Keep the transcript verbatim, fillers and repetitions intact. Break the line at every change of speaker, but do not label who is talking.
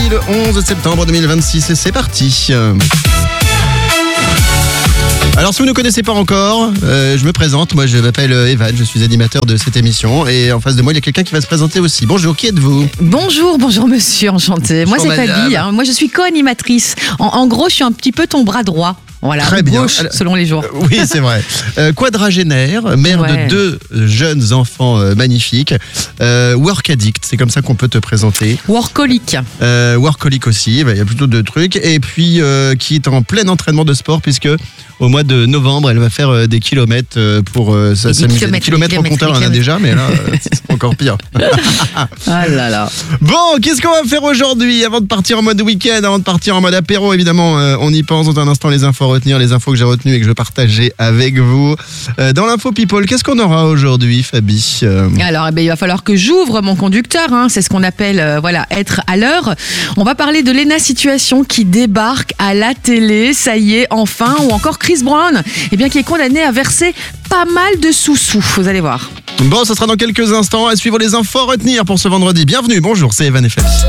le onze septembre deux mille vingt-six et c'est parti. Alors si vous ne connaissez pas encore, euh, je me présente, moi je m'appelle Evan, je suis animateur de cette émission et en face de moi il y a quelqu'un qui va se présenter aussi. Bonjour, qui êtes-vous ?
Bonjour, bonjour monsieur, enchanté. Moi c'est Fabi, hein. Moi je suis co-animatrice. En, en gros je suis un petit peu ton bras droit. Voilà,
très bien.
Gauche, alors, selon les jours.
Euh, oui, c'est vrai. Euh, quadragénaire, mère
ouais.
de deux jeunes enfants euh, magnifiques. Euh, work addict, c'est comme ça qu'on peut te présenter.
Workaholic.
Euh, workaholic aussi, bah, il y a plutôt deux trucs. Et puis, euh, qui est en plein entraînement de sport, puisque au mois de novembre, elle va faire euh, des kilomètres euh, pour euh, s'amuser. Des kilomètres, kilomètres au compteur, elle en a déjà, mais là, euh, c'est encore pire.
Ah là là.
Bon, qu'est-ce qu'on va faire aujourd'hui avant de partir en mode week-end, avant de partir en mode apéro, évidemment, euh, on y pense dans un instant, les infos à retenir, les infos que j'ai retenues et que je veux partager avec vous. Euh, dans l'info People, qu'est-ce qu'on aura aujourd'hui, Fabi ? euh...
Alors, eh bien, il va falloir que j'ouvre mon conducteur, hein. C'est ce qu'on appelle euh, voilà, être à l'heure. On va parler de Lena Situation qui débarque à la télé, ça y est, enfin, ou encore Chris Brown, eh bien, qui est condamné à verser pas mal de sous-sous, vous allez voir.
Bon, ça sera dans quelques instants. À suivre les infos à retenir pour ce vendredi. Bienvenue, bonjour, c'est Evan et Fabi.